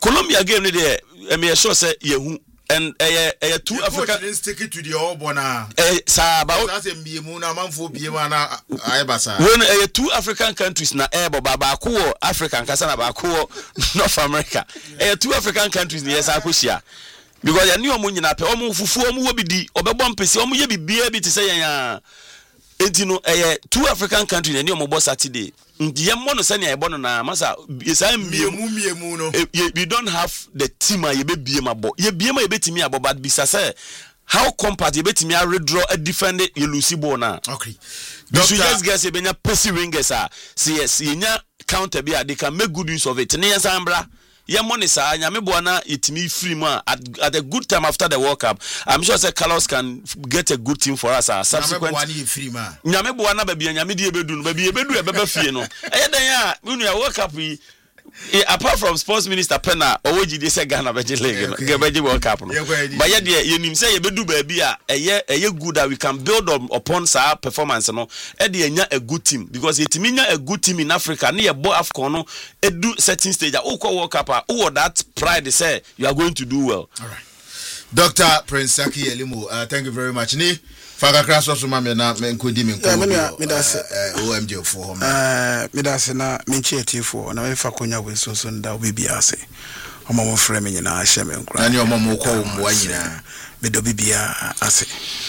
Colombia game there me sure say yehu and two African didn't stick it to the Obona that's a Biemuna Manfo Biemana Ibasa when two African countries na Babaku African Kasana Baku North America two African countries yes Akusia because ya ni omu nyina pe omu fufu omu wobidi obebom pese omu ye bibia bi te say ya entino two African countries ni omu bo Saturday ndiye mo no se ne ebo no na masa yesa miemu no we don't have the team ye be bie mabo ye bie ma ye betimi abo but bisa say how compact ye betimi a redraw a defend ye lucy ball na okay so just guess ye benya pesi ringers say yes ye nya counter bi they can make good use of it ne yesa ambra ye money sa nyame bo na itimi free ma at a good time after the World Cup. I'm sure say Carlos can get a good team for us subsequent nyame bo na ba bia nyame die bedu no ba bia bedu e beba fie no e dan ya unu ya World Cup apart from sports minister Pena owoji dey say Ghana beje league no beje World Cup no but ye dey ye nim say ye bedu ba bia eye good that we can build upon sa performance no e dey nya a good team because yetimi nya a good team in Africa na ye bo AFCON no edu certain stage ukọ World Cup who that pride say you are going to do well. All right, Dr. Prince Saki Elimo, thank you very much. Ni Faga Kraso so mame na menkodi me das OMJ for me das na menchieti for na me fa konya we so nda obi ase omo frɛ me nyina ahye me nkura na ne omo mo kɔ mo anyina me do bibia ase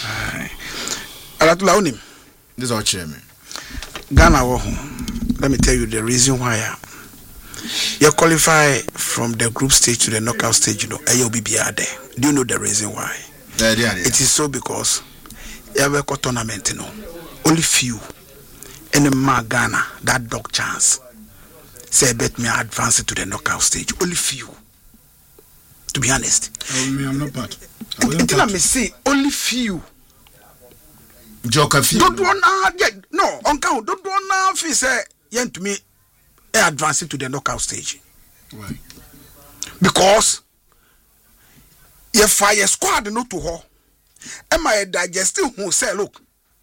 alatula onim this all chairman Ghana wo let me tell you the reason why you qualify from the group stage to the knockout stage, you know, ayo bibia there. Do you know the reason why? It is so because every tournament, you know, only few in the Ghana that dog chance say bet me advance to the knockout stage. Only few, to be honest. I'm not part. Let me say only few. Joker few. Don't want no. Uncle, don't want to say yen to me. Advancing to the knockout stage. Right. Because you fire squad no to her. Am I digesting who say look?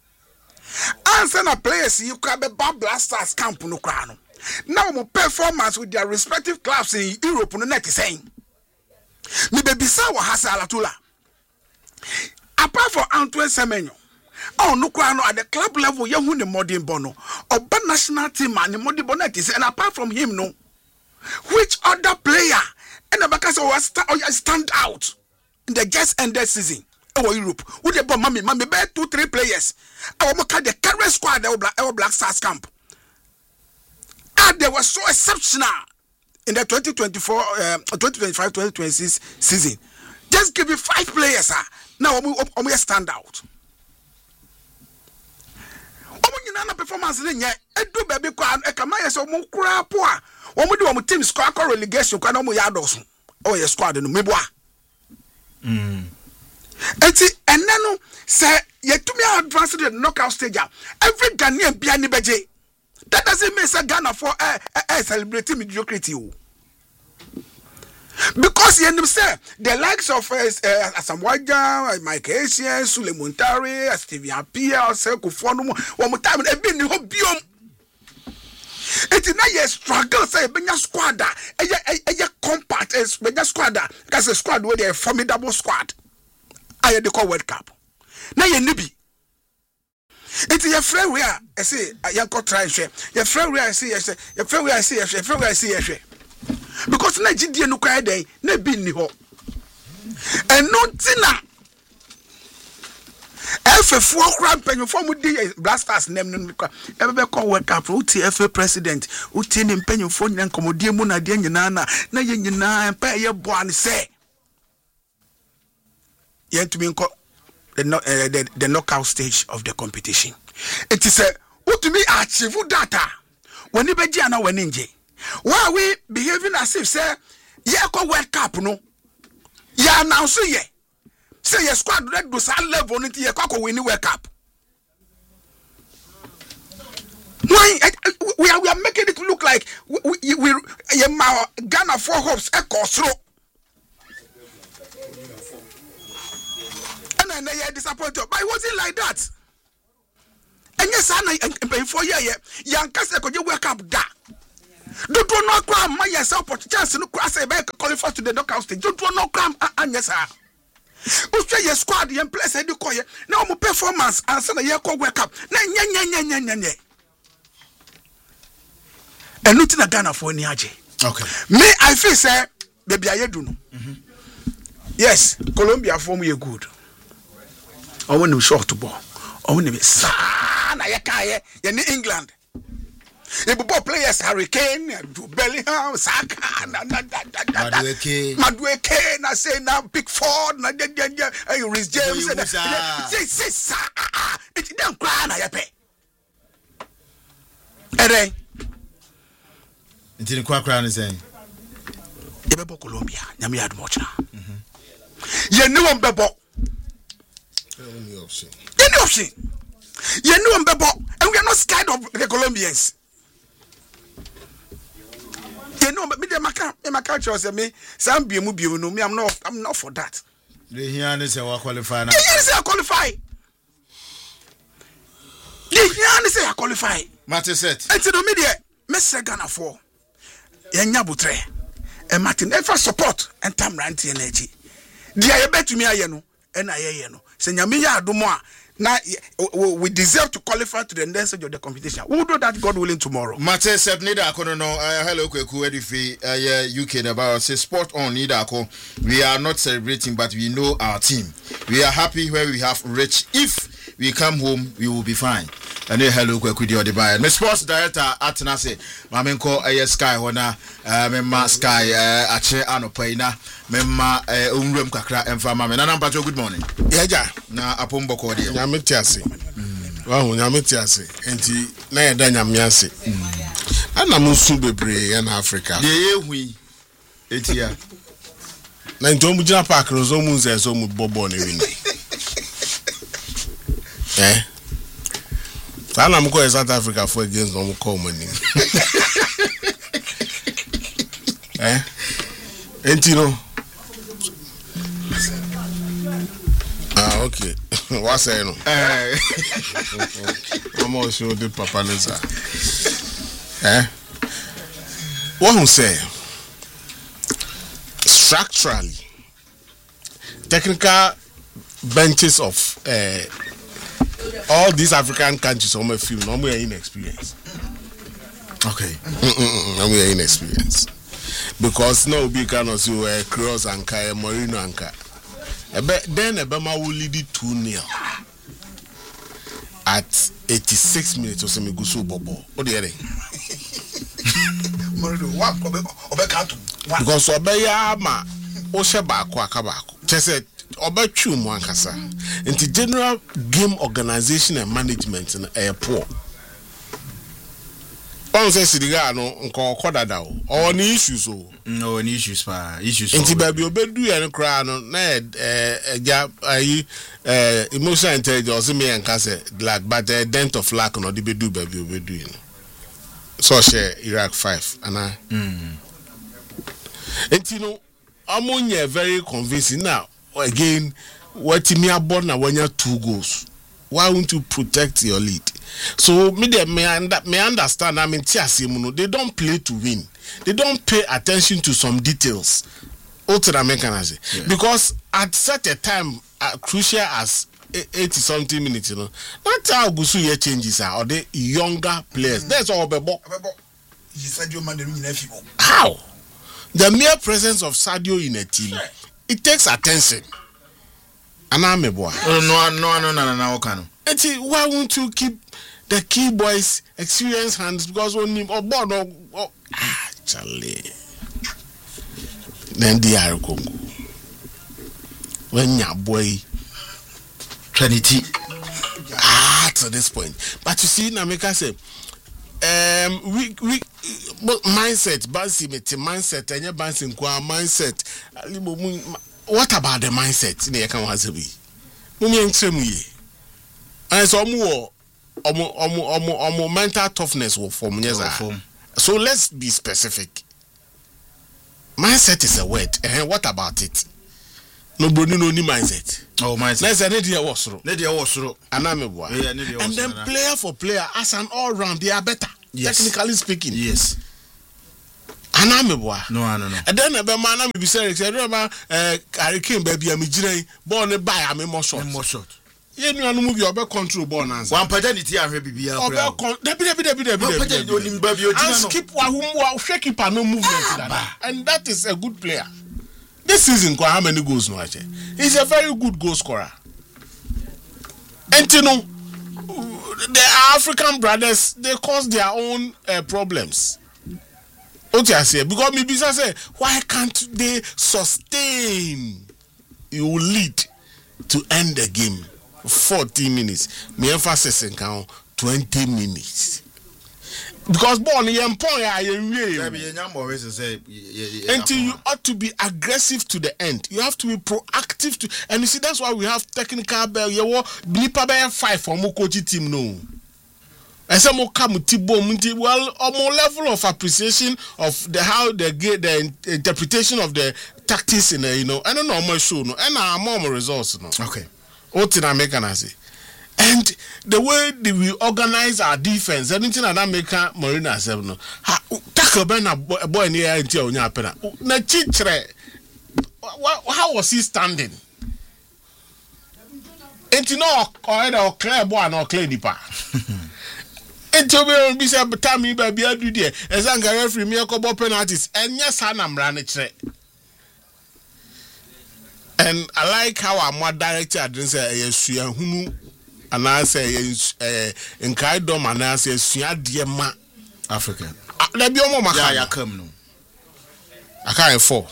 Answer na players you can be Blasters camp no crown. Now my performance with their respective clubs in Europe no net is saying. Me baby sawa hasalatula. Apart from Antoine Semenyo. Oh no crown at the club level you who the modern bono or national team and the modern bonetis and apart from him no which other player and the backers stand out in the just ended season over Europe with the bomb mommy bear 2-3 players I will the current squad our Black Stars camp and they were so exceptional in the 2025-2026 season. Just give me 5 players now we stand out. Nana performance nye edu baby kwa ekama yeso mo kura po a wo mo de wo team score akọ relegation kwa na mo ya doso o ye squad no mebo a enti enne no say yetumi advance to the knockout stage every Ghanaian bia ni beje that doesn't mean say Ghana for celebrating mediocrity o because you know say the likes of Asamoah Mike Essien, Suleiman Tare, Stevie Appiah, Sekufo no one time e be ni ho biom it na ye struggle say benya squad e compact benya squad because a squad wey dey formidable squad aye dey call World Cup na ye nibi it your friend we are say yan ko try share your friend we are say your friend we are say your friend we are say because na gidie no kwai den na bi ni ho eno tina FF kra mpanyofo mu di Blasters nem no kwa e be call World Cup uti FA president uti ni mpanyofo nyina nkomodie mu na de nyina na ye nyina pa ye boa ne se ye to be the knockout stage of the competition. It is utumi achieve data when you be dia na when nje. Why we behaving as if say ye ko World Cup no ya announce ye say your squad red do sa level no ye ko win World Cup. Why we are making it look like we Ghana 4 hopes ekosro and they are disappointed, but it wasn't like that. And yes, I pay for year young Casa could you World Cup da. Don't no cram my yourself chance no cross a back qualify to the knockout stage. Don't no cram and yes sir. Usha your squad and place head call now mo performance and send a year call wake up. Nya. And nothing a Ghana for Niaje. Okay. Me I feel say baby I do no. Yes, Colombia form you good. I want to short ball. I want to be sana yakaye in England. If the players Hurricane, Bellingham, Saka, Madueke, na say now Pickford, na Rhys James, it don't cry na yape. Ere. It didn't quite cry saying. Ebebo Colombia, nyame adu mochna. Ye no one bebo. Any option. Ye no one bebo, and we are not scared of the Colombians. You know, but me my culture say me some be no me I'm not for that. The Hianis say qualify now. Yes, I qualify. The Hianis say I qualify. Martin said. And to the media, Mr. Ghana for Yenya Butre and Martin ever support and Tam Ranti energy. Dia bet to me ayeno and ayeno. Say nyamiya adumo now we deserve to qualify to the next stage of the competition. We'll do that, God willing, tomorrow. Mate said, "Nida kono no hello kweku edifi UK about say sport on nida ko. We are not celebrating, but we know our team. We are happy where we have reached. If we come home, we will be fine." And hello kweku di odiba. My sports director at Nase, Mamenko Sky wana memma Sky ache anopaina memma umrem kakra emfa mame. Nana mpacho good morning. Yeja na apombo ko de. Nyametiase. Wahu nyametiase. Enti na yeda nyamiase. Ana musu bebre na Africa. De yehui etia. Na nto mu gina park rozo mu nze so mu bobo na win. Ana mu ko South Africa for against no mu call money. Enti no. Okay. What's saying? I'm also the Papa Nessa. What who say? Structurally, technical benches of all these African countries, I'm a few, no more inexperienced. Okay. No more inexperienced. Because no big cannot do Cross and Kaya Morino and Kaya. Then Obama will lead it 2-0 at 86 minutes or some Gusu Bobo. What do you think? Because Obeya Osheba Kwakabako. Just said Obechu Mwankasa. Into general game organization and management in airport. On says Sidiga no nko kodada o ni issues o no any issues pa issues nti ba bi obedu ya no kra no na emotional intelligence me and say lack but dent of lack no dey bedu ba bi obedu you know so share Iraq 5 ana nti no amonye very convincing now again what me abon na wanya 2 goals. Why won't you protect your lead? So me understand. I mean, they don't play to win. They don't pay attention to some details. Because at such a time, crucial as 80-something minutes, you know, that's how Gusu here changes are, or the younger players. That's all. How? The mere presence of Sadio in a team, it takes attention. No. Why won't you keep the key boys experienced hands because on him or board or Charlie? Then the are Congo. When your boy Trinity to this point. But you see, Nameka say we mindset, mindset, and your mindset. What about the mindset? In the account has to be. And so mental toughness will form. So let's be specific. Mindset is a word. And what about it? Nobody no mindset. Oh, mindset. Let's say Nedia Wasro. And then player for player, as an all round, they are better. Yes. Technically speaking. Yes. Anameboa. No. And then a man I be saying, I came baby, I'm a born a buy, I'm a more short. You know, move your back control born answer. One paternity, I have BBL. Skip one shaky panel movement. And that is a good player. This season, how many goals no? He's a very good goal scorer. And you know, the African brothers, they cause their own problems. What I say? Because maybe I say, why can't they sustain? You lead to end the game 40 minutes. Me emphasis in count 20 minutes. Because born young point, until you ought to be aggressive to the end. You have to be proactive to, and you see that's why we have technical bell. You want Nipa 5 for more coaching team no. And some more come well, a more level of appreciation of the how they get the interpretation of the tactics in the, you know. I don't know more show no, and I'm more results no. Okay. What did I make an say? And the way we organize our defense, anything that make Marina said no. Tackle Ben a boy near until on your pena. Na chitre. How was he standing? And you know, or clear boy or clear nipa. And to be said, but Tammy baby, I do there. As I got referee me a couple penalties, and yes, I'm running it. And I like how I'm more director. I didn't say yes, who. And I say, in Kaidom, and I say, Sia dear ma Africa. Let be on my yeah, come no. I can't fall.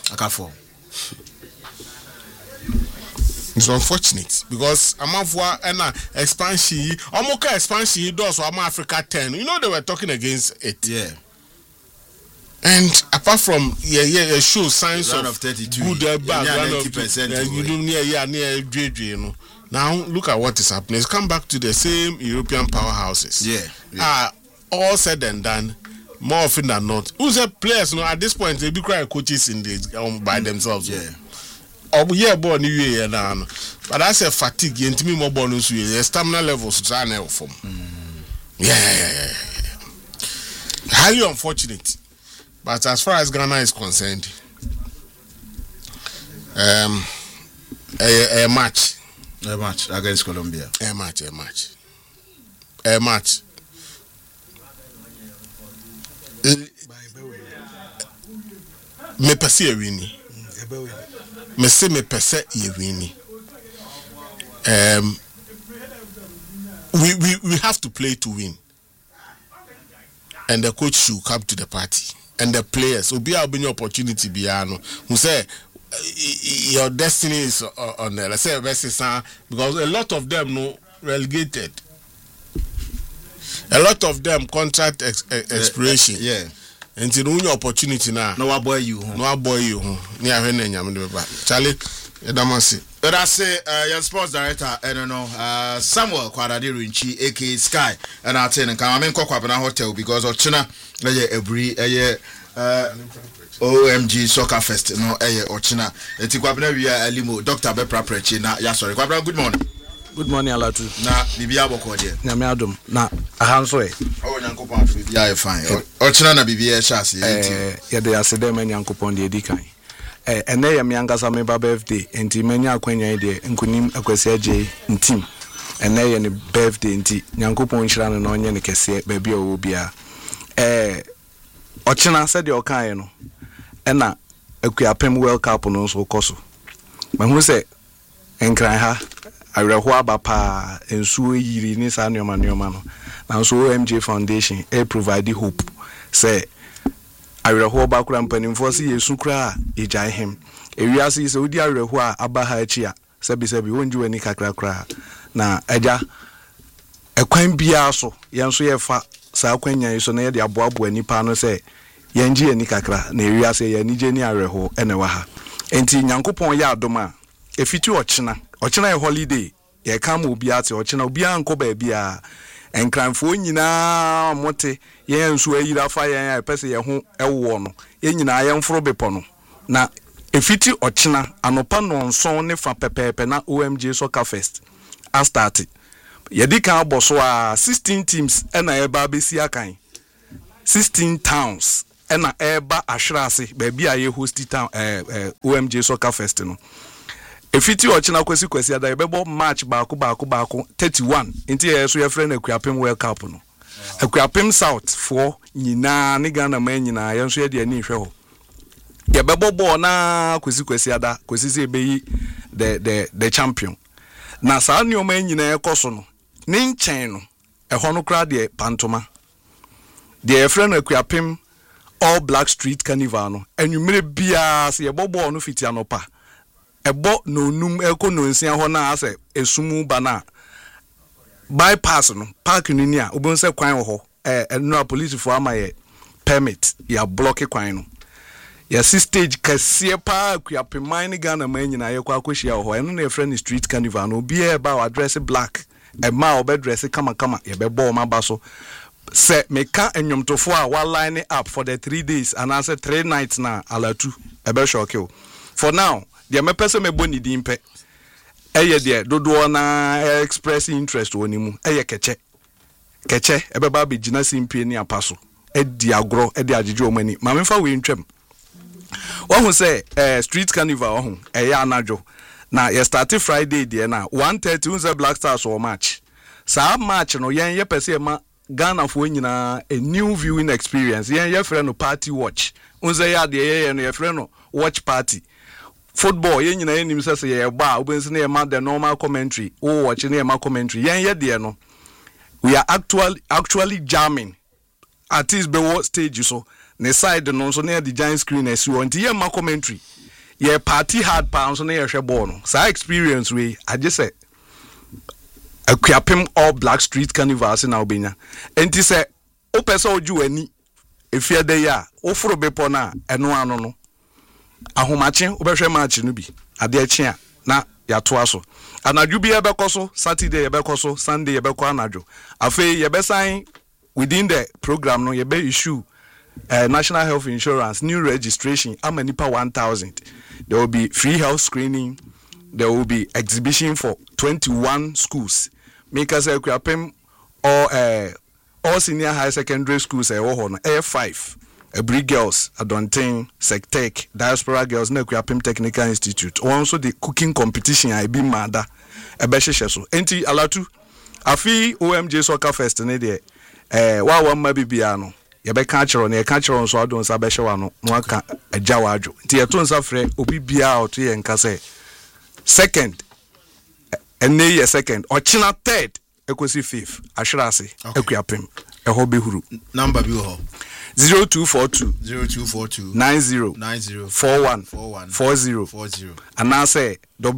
It's unfortunate because I'm of what and expansion, Omoka expansion does for Africa 10. You know, they were talking against it. Yeah. And apart from show signs of 32, good bad, 90%. You don't near you know. Now look at what is happening. It's come back to the same European powerhouses. Yeah. All said and done, more often than not. Who's the players? You know, at this point they be crying coaches in the by themselves. Yeah. Born new year now. But that's a fatigue. And me more bonus. The stamina levels are now from. Yeah. Highly unfortunate. But as far as Ghana is concerned, a match. A match against Colombia. A match. Me pese ye wini. Me se me pese ye wini. We have to play to win. And the coach should come to the party. And the players will be an opportunity biano who say your destiny is on there. Let's say because a lot of them no relegated. A lot of them contract expiration. Yeah. And you know opportunity now. No boy you. Near Charlie, Damasi. But I say, your sports director, I don't know, Samuel Kwadadirinchi, aka Sky, and I'll tell you, I'm in Kokwapana Hotel because of China, every OMG Soccer Fest, no, or China. It's Kwapana via Limo, Dr. Bepra Prechi. Now, sorry, Kwapana, good morning. Good morning, Alatu. Na Bibia Bokodia. Nyamiadum. Na Ahansoe. Oh, Yankopon, Bibia, fine. Or China, Bibia, Chassis. Yeah, they are Sedem and Yankopon, the Edikan. And they are Miangasa Meba birthday, and Timania Quenya, and Kunim Aquasia J in team. And they are birthday in tea. Yankopon Shran and Onion, Cassia, baby, or Ubia. Ochina said your kind, and now a Quiapem World Cup on us, Okoso. But who say, and cry her. Arehoa bapa ensuo yiri ni sa nyoma no na so OMG Foundation provide hope say arehoa ba kura mpanimfo se yesu kura ejai hem ewiase se odi arehoa aba ha achi a sebi wonji wani kakra kra na eja ekwan bia so yenso ye fa sa kwanya so na ye de aboabo anipa no se yenji ani kakra na ewiase ye ni je ni areho ene wa ha enti nyankopon ya adoma efiti ochina a holiday ye come obi ate ochina obi anko ba bia enkranfo nyina mote ye nso ayira fa ye pese ye ho ewo no ye nyina ye mforo bepo no na efiti ochina anopa no nson ne fa pepepe na OMG Soccer Fest a start ye di kan boso a 16 teams na ye ba besi akan 16 towns ɛna ɛba ahwerase baabi a yɛ host town OMJ Soccer Fest no efiti ochina kwesi ada yɛbɛbɔ match baako 31 nti yɛ so yɛfrɛ no Akuapem World Cup no Akuapem South for nyinaa ne Ghana man nyinaa yɛn so yɛ de ani hwɛ hɔ yɛbɛbɔ ball na kwesi ada kwesi sɛ ɛbɛyi the champion na saa nneɛma nyinaa ɛkɔ so no ne nkyɛn no ɛhɔ no kra de pantoma de yɛfrɛ no Akuapem All Black Street Carnival no anwumere bia sɛ yɛbɔ ball no fiti anopa ebo no num eko no nsia ho na ase esumu bana bypass no park ni ni a obon se kwan ho no police for amaye permit ya block kwan no ya stage kase pa Akuapem mine Ghana man nyina ye kwa akohia ho eno na friend street carnival no bi e ba address black e ma obe dress kama ye be ball ma ba so se meka enwomtofo a wa line up for the 3 days and answer 3 nights na alatu e be shock you for now the me person me boni dimpe eye de dodo na express interest woni mu eye keche ebeba be gina simpie ni apaso edi agro edi ajeje omani ma me fa we ntwam wo hu say street carnival ho eye anajo na ye start Friday de na 1:30 unze Black Stars or match sa match no yen ye pese ma Ghana fo nyina a new viewing experience yen ye frɛ no party watch unze ya de ye no ye frɛ no watch party football yen nyina enim sese ye ba obensi na ye ma the normal commentary o watch na ye ma commentary yen ye de no we are actually jamming at this be stage so ne side no so na the giant screen as you want ye ma commentary ye party hard pounds so na ye hwe ball no sa experience we I just say Akuapem All Black Street Carnival na obenya enti se o pese oju ani efia de ya o foro bepo na eno ano no ahomache obehwe match no bi ade achi a na yato aso anadwo bi ebekoso Saturday ebekoso Sunday ebeko anadwo afi yebesan within the program no yebe issue national health insurance new registration amanipa 1000 there will be free health screening there will be exhibition for 21 schools make us Akuapem all senior high secondary schools A5 Abri Girls, Adontain, Sectech, Diaspora Girls, Akuapem Technical Institute. Also the cooking competition I be mada. Ebeshe so. Enti alatu. Afi OMJ Soccer Fest ne de. Wa mabi biano. Yebe kanchero ne kanchero so adon sa beshe wa no. No aka agya wadwo. Enti yeto nsa frɛ obi bia oto ye nka sɛ second. Ene ye second. Ochina third. Ekosi fifth. Ahwerase. Akuapem. Eho behuru. Number bi ho. 0242 90 41 40 and I say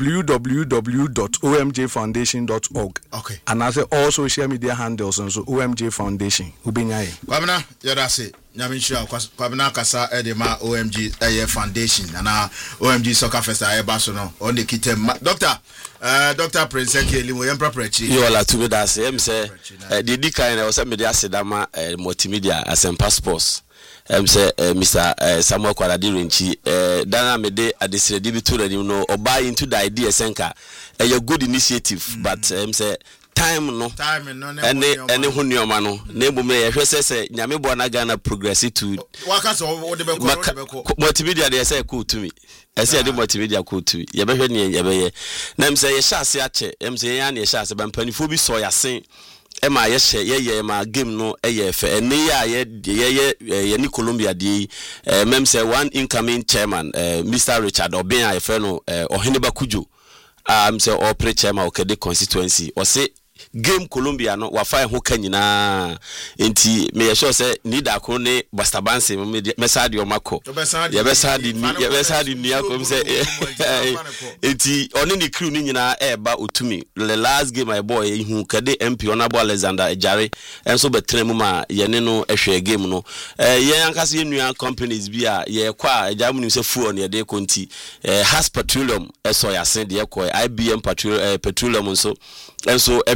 www.omjfoundation.org. Okay. And I say all social media handles and so OMJ Foundation. Ubinyaye. Kwabena yadase nyaminsha kwabena kasa edema OMG Foundation and OMG Soccer Fest ayebaso no on the kitem Dr. Prince Ekeli mo yempra prechi. You all to me that say say the dika na o say media sedama multimedia as in passports. Say Mr. Samuel Kwadadi Renchi dana mede adesredi bi to ready no or buy into the idea senka a good initiative but say time no any hunioma no neighbor me say nyame bo na Ghana progress to waka so wo de be multimedia dey say cool to me I say the multimedia cool to me ye be hwe ne ye be ye na me say ye sha ase ache say ya na ye sha ase ban panifo bi so ya sen ema ye ma game no ye fe ene ya ye ni Colombia di mem say one incoming chairman Mr. Richard Obin a fe no Oheneba Kujo say operate chairman Okede constituency o say game Colombia no wa fa ho kanyina enti me ye sure say need akro ne Bastabanse me sade o mako ye be sade ni akom say enti oni ni crew ni nyina eba otumi the last game my boy hu kade MP Honorable Alexander Ejare enso betrem ma ye ne no ehwe game no ye ankase nua companies bi a ye kwa ejamu ni se fuo ne de konti Has Petroleum eso ya sen de ko IBM Petroleum nso enso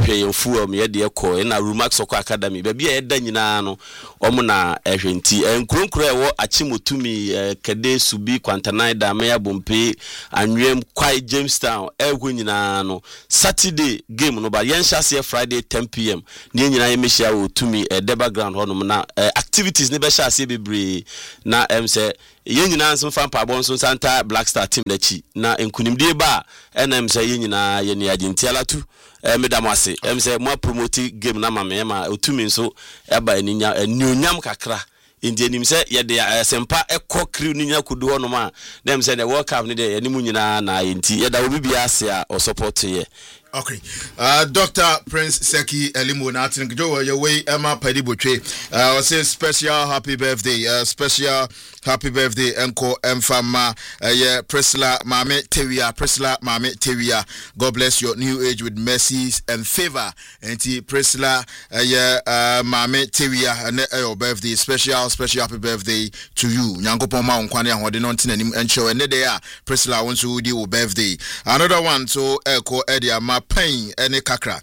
hwe ye fu am ye de ekọ na Rumax Soccer Academy be bia ye da nyina no omo na ehwenti nkronkro ewo Achimotumi Kede Subi Kwantanaida Meya Bompe Anwem Kwai Jamestown ehwo nyina no Saturday game no ba yen hyase Friday 10 p.m. ne nyina ye mehia wo tumi Deba ground honom na activities ne be hyase bebre na say ye nyina nso fa pa bon so Santa Black Star team dachi na enkunimdie ba say ye nyina ye ne agentiala tu medam ase say mo promote game na ma otumi nso eba eninya enyonyam kakra indi enim say ye de sempa ekọ crew ninya kudu honom a dem say the World Cup ne de enimu nyina na yenti ye da obi bia ase a o support ye. Okay. Dr. Prince Seki Elimo na atinjo your way Emma Padibotwe. I say special happy birthday. Special happy birthday Enko Emfama Priscilla Mame Tewia. God bless your new age with mercies and favor. Enti Priscilla Mame Tewia and your birthday. Special happy birthday to you. Nyankopon ma onkwane ahode no ntenanim encho ene dey a Priscilla won so di wo birthday. Another one so Eko Edia ma pain ene kakra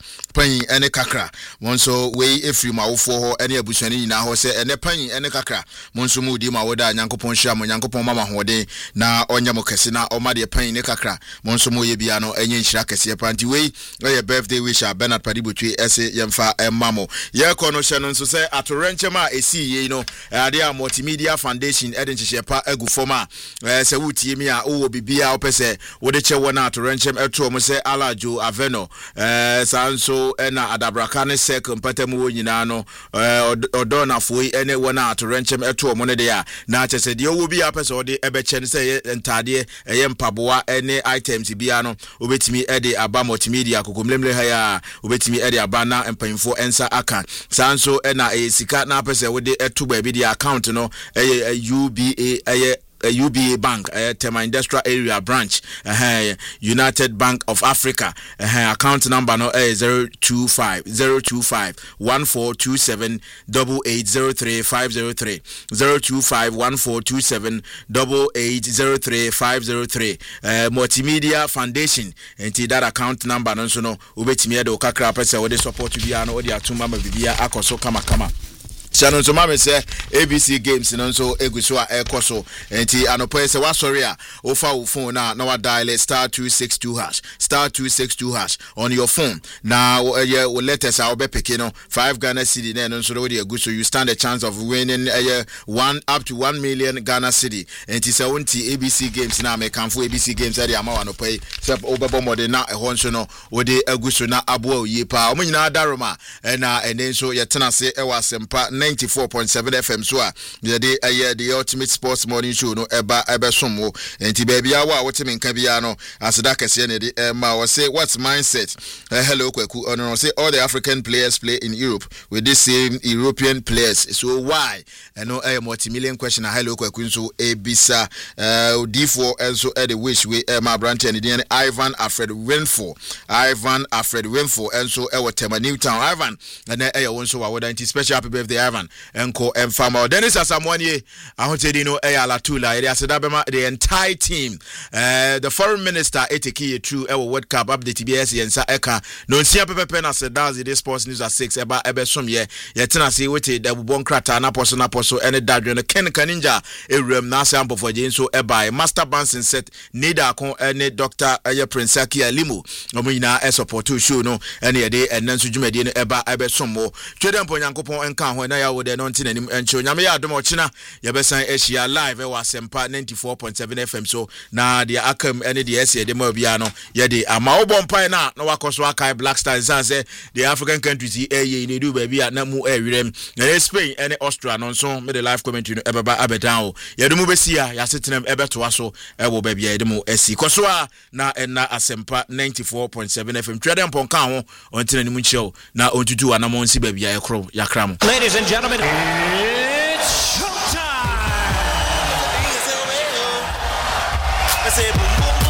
monso we efri ma wofo ho ene abusuani nyina ho se ene pain ene kakra monso mu di ma woda Nyankopon hia mo Nyankopon mama hoden na onya mo kese na o ma de pain ne kakra monso mo ye bia no enye nhira kese panti we ye birthday wish Bernard Padibotwe ese yemfa emamo ye kono hye no nso se atorenche ma esi ye no ade a multimedia foundation eden hye pa agu forma se wutie mi a wo bibia wo pese wo de che wona atorenche eto mo se alajo aveno sanso na adabraka ne sek mpatamu nyina no odona foi ene wona atorenchem eto mo ne de a na chese de wo bi apese ode ebeche ne se ntade eye mpaboa ene items bia no obetimi ede aba multimedia kokomlemle ha ya obetimi ede aba na mpanfo ensa aka sanso na sika na apese wode eto ba bi de account no UBA UBA Bank, Tema Industrial Area Branch, United Bank of Africa, account number no 025 1427 8803 503 025 1427 8803 503 Multimedia Foundation, and that account number no so no ubetimi ade okakra pese wo de support bia no wo de atuma ma bibia akoso kama Shannon so mama say ABC games nso eguso a ekoso enti anopo say wa sorry a ofa wo phone na wa dial *262# on your phone now wo letters a be pick no 5 Ghana cedi na nso do dey eguso you stand a chance of winning up to 1 million Ghana cedi enti say wonti ABC games na me kanfo ABC games ade ama anopo say obebo mode na ehon so no wo dey eguso na abo oye pa omnyina daroma na enenso yetena se ewa sempa 94.7 FM so a the ultimate sports morning show no eba somo enti baby awa wotimi nka bia no aseda kese ne de ma wo say what's mindset hello Kweku no say all the African players play in Europe with the same European players so why no multi-million question hello Kweku so ebisa D4 also the wish we my brand and the Ivan Alfred Winfo and so Tema Newtown Ivan and won so wa woda special happy birthday Ivan Enko Mfama Dennis Asamonie ahotedi no Alatula ere aseda bema the entire team the foreign minister eteki true World Cup update BS yensa eka no nsia pepepe na seda the sports news at 6 ebe som ye tena se wete da bubon krata na poso ene dadwe no Ken Kaninja ewrem na sample for jenso eba master bansin set nida kon ene Dr. Prince Seki Elimo omina support show no ene ye de enanso dwumade no ebe som mo twedempo Nyankopon enka ho na ya wo de no ntenanim encho nyame ya adom ochina ye besan ehia live wa sempa 94.7 FM so na de akam ene de ese de ma bia no ye de ama obo mpan na wakoso akai Black Stars say the African countries ye ne du ba bia na mu ewirem na Spain ene Austria no so me the live commentary no ebeba abedan o ye de mu besia ya setenem ebeto aso ewo ba bia ye de mu esi koso a na enna asempa 94.7 FM twede mponka ho ontenanim ncheo na ontutu anamo nsi ba bia ye kro yakram. Ladies and gentlemen, it's